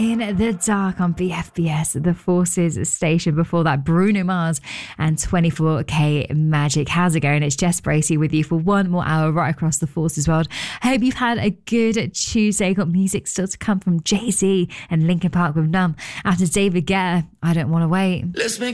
In the Dark on BFBS, the Forces station. Before that, Bruno Mars and 24K Magic. How's it going? It's Jess Bracey with you for one more hour right across the Forces world. I hope you've had a good Tuesday. Got music still to come from Jay-Z and Linkin Park with Numb. After David Guetta, I Don't Want to Wait. Let's make